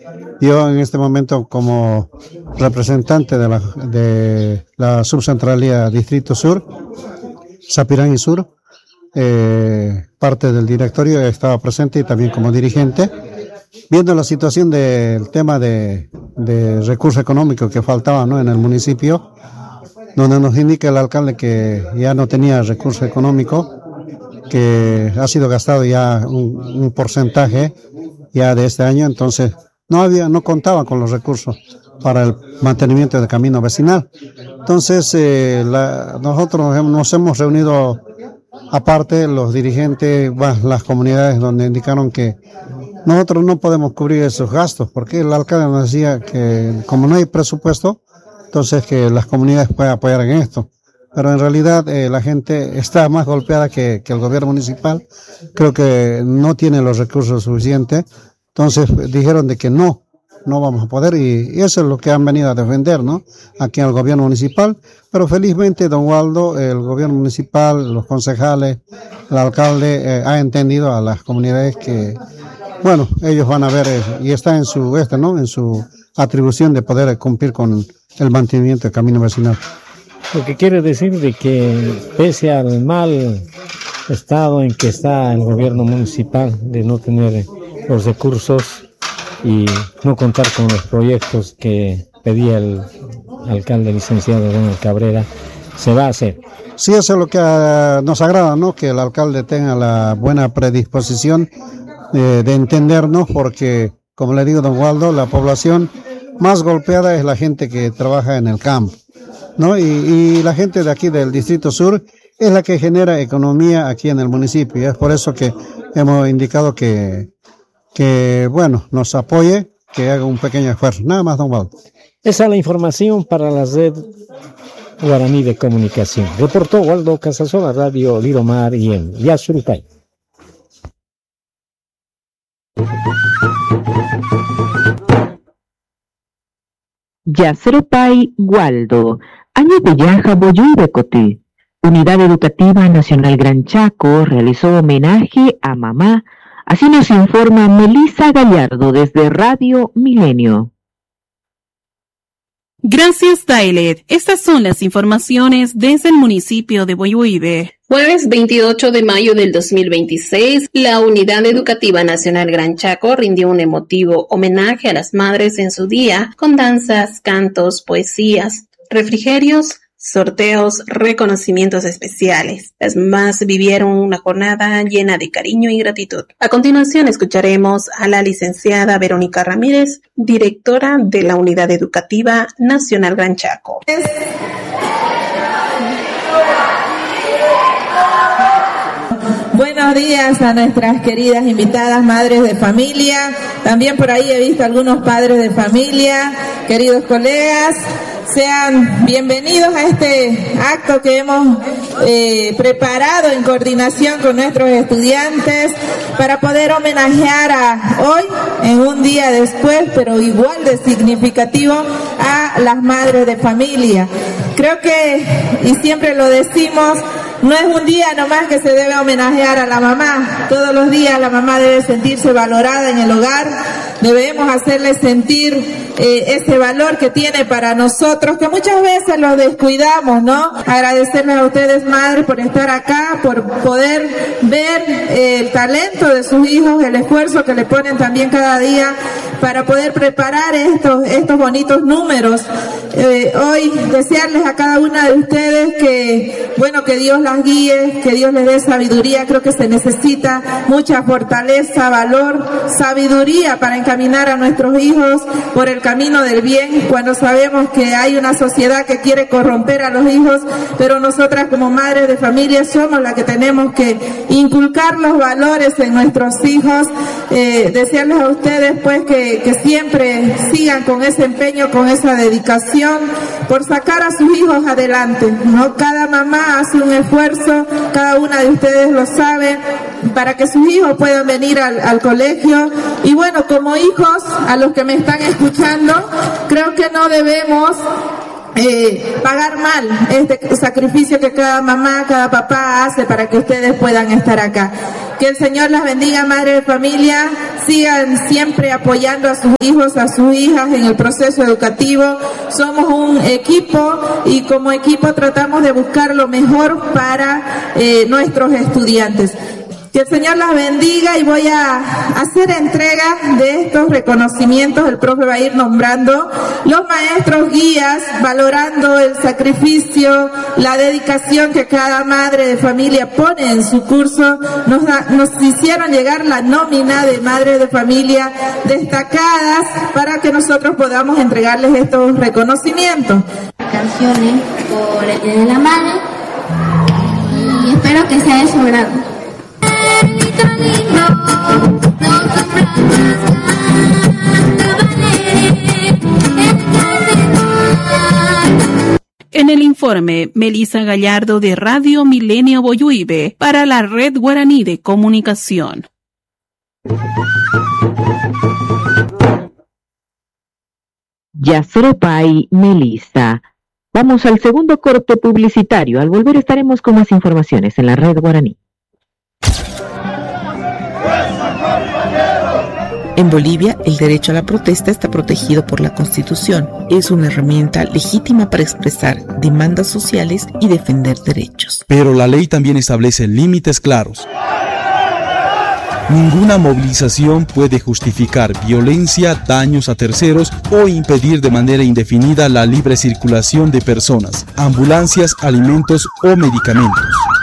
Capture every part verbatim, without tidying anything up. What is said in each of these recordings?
Yo en este momento, como representante de la, de la subcentralía Distrito Sur, Sapirán Sur, eh, parte del directorio, estaba presente y también como dirigente, viendo la situación del tema de, de recursos económicos que faltaba, ¿no?, en el municipio, donde nos indica el alcalde que ya no tenía recurso económico, que ha sido gastado ya un, un porcentaje ya de este año, entonces no había, no contaba con los recursos para el mantenimiento del camino vecinal. Entonces eh, la, nosotros nos hemos reunido aparte, los dirigentes, bah, las comunidades, donde indicaron que nosotros no podemos cubrir esos gastos, porque el alcalde nos decía que como no hay presupuesto, entonces que las comunidades puedan apoyar en esto. Pero en realidad eh, la gente está más golpeada que, que el gobierno municipal. Creo que no tiene los recursos suficientes. Entonces dijeron de que no, no vamos a poder, y, y eso es lo que han venido a defender, ¿no?, aquí al gobierno municipal. Pero felizmente, don Waldo, el gobierno municipal, los concejales, el alcalde eh, ha entendido a las comunidades que, bueno, ellos van a ver eh, y está en su, este, ¿no?, en su atribución de poder cumplir con el mantenimiento del camino vecinal. Lo que quiere decir de que pese al mal estado en que está el gobierno municipal de no tener los recursos y no contar con los proyectos que pedía el alcalde licenciado Donald Cabrera, se va a hacer. Sí, eso es lo que uh, nos agrada, ¿no?, que el alcalde tenga la buena predisposición eh, de entendernos, porque, como le digo, don Waldo, la población más golpeada es la gente que trabaja en el campo, ¿no? Y, y la gente de aquí del Distrito Sur es la que genera economía aquí en el municipio, y es por eso que hemos indicado que, que bueno, nos apoye, que haga un pequeño esfuerzo. Nada más, don Waldo. Esa es la información para la red guaraní de comunicación. Reportó Waldo Casasola, Radio Liromar y en Yasurupay. Yasurupay, Waldo. Año de Yaja Boyubecote. Unidad Educativa Nacional Gran Chaco realizó homenaje a mamá. Así nos informa Melissa Gallardo desde Radio Milenio. Gracias, Dailet. Estas son las informaciones desde el municipio de Boyuibe. Jueves veintiocho de mayo del dos mil veintiséis, la Unidad Educativa Nacional Gran Chaco rindió un emotivo homenaje a las madres en su día, con danzas, cantos, poesías, refrigerios, sorteos, reconocimientos especiales. Las mamás vivieron una jornada llena de cariño y gratitud. A continuación escucharemos a la licenciada Verónica Ramírez, directora de la Unidad Educativa Nacional Gran Chaco. Buenos días a nuestras queridas invitadas, madres de familia. También por ahí he visto algunos padres de familia, queridos colegas. Sean bienvenidos a este acto que hemos eh, preparado en coordinación con nuestros estudiantes para poder homenajear a hoy, en un día después, pero igual de significativo, a las madres de familia. Creo que, y siempre lo decimos, no es un día nomás que se debe homenajear a la mamá. Todos los días la mamá debe sentirse valorada en el hogar. Debemos hacerle sentir eh, ese valor que tiene para nosotros, que muchas veces lo descuidamos, ¿no? Agradecerles a ustedes, madres, por estar acá, por poder ver eh, el talento de sus hijos, el esfuerzo que le ponen también cada día para poder preparar estos, estos bonitos números. Eh, hoy desearles a cada una de ustedes que, bueno, que Dios las guíe, que Dios les dé sabiduría. Creo que se necesita mucha fortaleza, valor, sabiduría para encaminar a nuestros hijos por el camino del bien, cuando sabemos que hay una sociedad que quiere corromper a los hijos, pero nosotras como madres de familia somos las que tenemos que inculcar los valores en nuestros hijos. Eh, desearles a ustedes pues que, que siempre sigan con ese empeño, con esa dedicación por sacar a sus hijos adelante, ¿no? Cada mamá hace un esfuerzo, cada una de ustedes lo sabe, para que sus hijos puedan venir al, al colegio. Y bueno, como hijos, a los que me están escuchando, creo que no debemos eh, pagar mal este sacrificio que cada mamá, cada papá hace para que ustedes puedan estar acá. Que el Señor las bendiga, madres de familia, sigan siempre apoyando a sus hijos, a sus hijas en el proceso educativo. Somos un equipo y como equipo tratamos de buscar lo mejor para eh, nuestros estudiantes. Que el Señor las bendiga y voy a hacer entrega de estos reconocimientos. El profe va a ir nombrando los maestros guías, valorando el sacrificio, la dedicación que cada madre de familia pone en su curso. Nos, da, nos hicieron llegar la nómina de madres de familia destacadas para que nosotros podamos entregarles estos reconocimientos. Canciones por el Día de la Madre y espero que sea de su agrado. En el informe, Melissa Gallardo de Radio Milenio Boyuibe para la Red Guaraní de Comunicación. Yasropay, Melissa. Vamos al segundo corte publicitario. Al volver estaremos con más informaciones en la Red Guaraní. En Bolivia, el derecho a la protesta está protegido por la Constitución. Es una herramienta legítima para expresar demandas sociales y defender derechos. Pero la ley también establece límites claros. Ninguna movilización puede justificar violencia, daños a terceros o impedir de manera indefinida la libre circulación de personas, ambulancias, alimentos o medicamentos.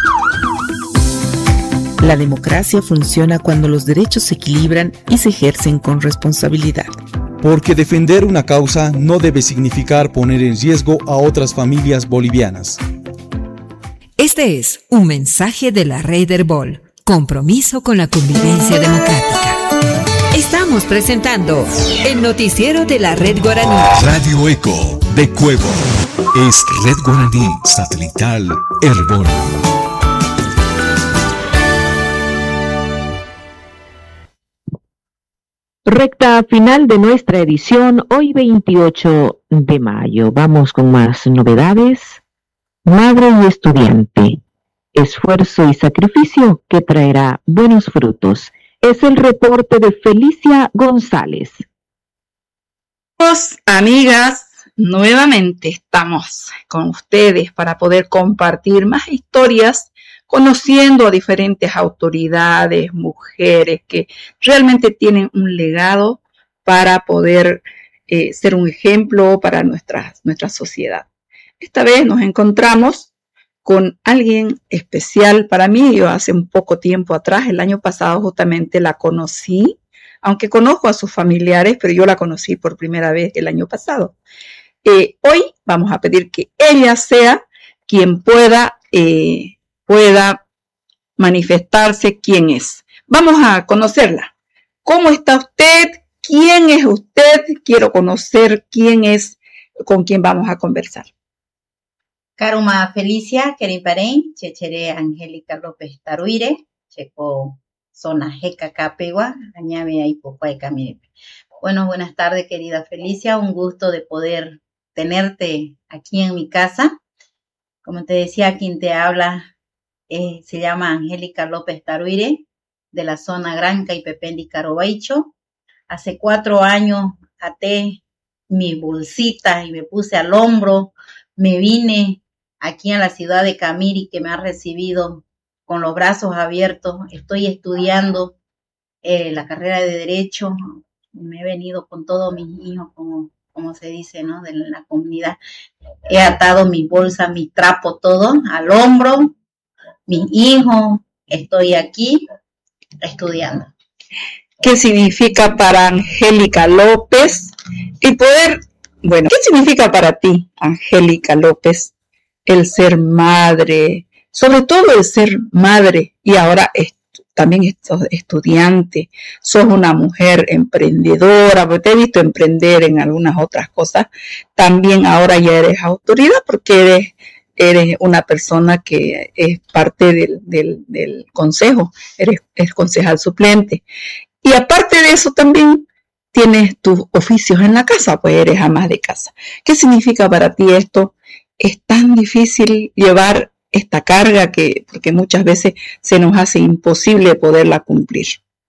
La democracia funciona cuando los derechos se equilibran y se ejercen con responsabilidad. Porque defender una causa no debe significar poner en riesgo a otras familias bolivianas. Este es un mensaje de la Red Herbol, compromiso con la convivencia democrática. Estamos presentando el noticiero de la Red Guaraní. Radio Eco de Cuevo. Es Red Guaraní Satelital Herbol. Recta final de nuestra edición, hoy veintiocho de mayo. Vamos con más novedades. Madre y estudiante. Esfuerzo y sacrificio que traerá buenos frutos. Es el reporte de Felicia González. Amigas, nuevamente estamos con ustedes para poder compartir más historias, conociendo a diferentes autoridades, mujeres que realmente tienen un legado para poder eh, ser un ejemplo para nuestra, nuestra sociedad. Esta vez nos encontramos con alguien especial para mí. Yo hace un poco tiempo atrás, el año pasado justamente la conocí, aunque conozco a sus familiares, pero yo la conocí por primera vez el año pasado. Eh, hoy vamos a pedir que ella sea quien pueda... Eh, pueda manifestarse quién es. Vamos a conocerla. ¿Cómo está usted? ¿Quién es usted? Quiero conocer quién es con quien vamos a conversar. Karuma Felicia, Keriparén, Chechere Angélica López Taruire, Checo Zona Jeca Capegua, Añame ahí Popay Camirepe. Bueno, buenas tardes, querida Felicia. Un gusto de poder tenerte aquí en mi casa. Como te decía, quien te habla Eh, se llama Angélica López Taruire, de la zona Gran Caipependi Carobaicho. Hace cuatro años até mi bolsita y me puse al hombro, me vine aquí a la ciudad de Camiri, que me ha recibido con los brazos abiertos. Estoy estudiando eh, la carrera de Derecho, me he venido con todos mis hijos, como, como se dice, ¿no?, de la comunidad. He atado mi bolsa, mi trapo, todo al hombro. Mi hijo, estoy aquí estudiando. ¿Qué significa para Angélica López el poder, bueno, qué significa para ti, Angélica López, el ser madre, sobre todo el ser madre y ahora est- también est- estudiante? Sos una mujer emprendedora, porque te he visto emprender en algunas otras cosas. También ahora ya eres autoridad porque eres eres una persona que es parte del, del, del consejo, eres, eres concejal suplente. Y aparte de eso también tienes tus oficios en la casa, pues eres ama de casa. ¿Qué significa para ti esto? Es tan difícil llevar esta carga que, porque muchas veces se nos hace imposible poderla cumplir.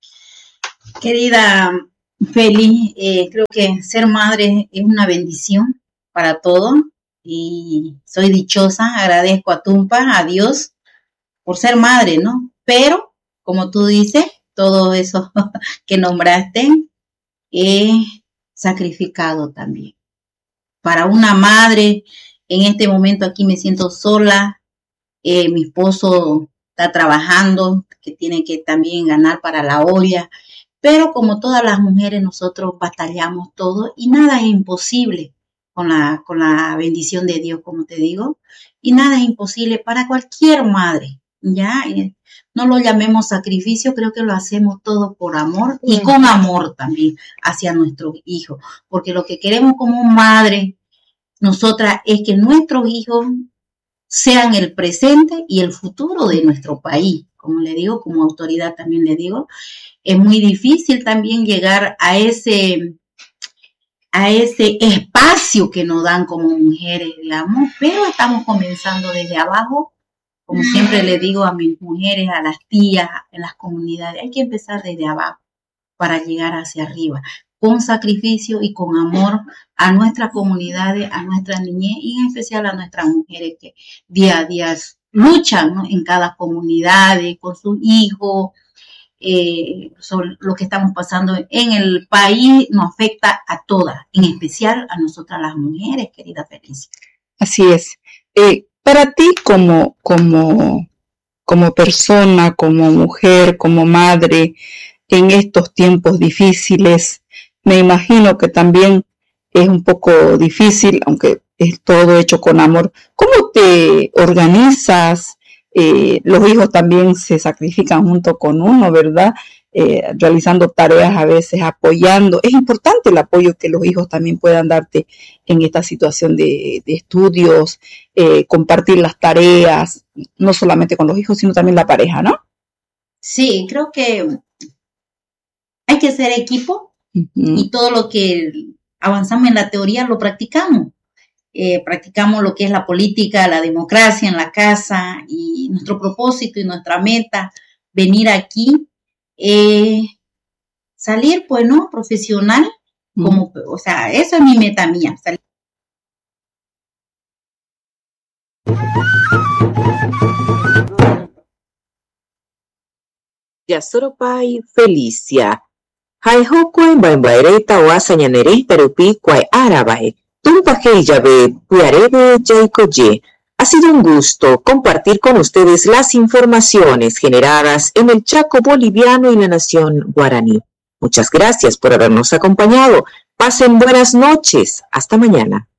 Querida Feli, eh, creo que ser madre es una bendición para todos y soy dichosa, agradezco a Tumpa, a Dios, por ser madre, ¿no? Pero, como tú dices, todo eso que nombraste, he sacrificado también. Para una madre, en este momento aquí me siento sola, eh, mi esposo está trabajando, que tiene que también ganar para la olla, pero como todas las mujeres nosotros batallamos todo y nada es imposible con la, con la bendición de Dios, como te digo, y nada es imposible para cualquier madre, ¿ya? No lo llamemos sacrificio, creo que lo hacemos todo por amor y con amor también hacia nuestros hijos, porque lo que queremos como madre, nosotras, es que nuestros hijos sean el presente y el futuro de nuestro país. Como le digo, como autoridad también le digo, es muy difícil también llegar a ese, a ese espacio que nos dan como mujeres, digamos, pero estamos comenzando desde abajo. Como siempre le digo a mis mujeres, a las tías, en las comunidades, hay que empezar desde abajo para llegar hacia arriba, con sacrificio y con amor a nuestras comunidades, a nuestras niñez y en especial a nuestras mujeres que día a día luchan, ¿no?, en cada comunidad, con sus hijos. Eh, sobre lo que estamos pasando en el país nos afecta a todas, en especial a nosotras las mujeres, querida Felicia. Así es. Eh, para ti como, como, como persona, como mujer, como madre, en estos tiempos difíciles, me imagino que también es un poco difícil, aunque es todo hecho con amor. ¿Cómo te organizas? Eh, los hijos también se sacrifican junto con uno, ¿verdad? Eh, realizando tareas a veces, apoyando. Es importante el apoyo que los hijos también puedan darte en esta situación de, de estudios, eh, compartir las tareas, no solamente con los hijos, sino también la pareja, ¿no? Sí, creo que hay que ser equipo uh-huh. y todo lo que avanzamos en la teoría lo practicamos. Eh, practicamos lo que es la política, la democracia en la casa y nuestro propósito y nuestra meta, venir aquí, eh, salir, pues, ¿no?, profesional, como, mm. o sea, eso es mi meta mía, salir. Yasoropai Felicia. Haihokue baimbaireta wasañanereta rupi kwai arabae. Ha sido un gusto compartir con ustedes las informaciones generadas en el Chaco boliviano y la nación guaraní. Muchas gracias por habernos acompañado. Pasen buenas noches. Hasta mañana.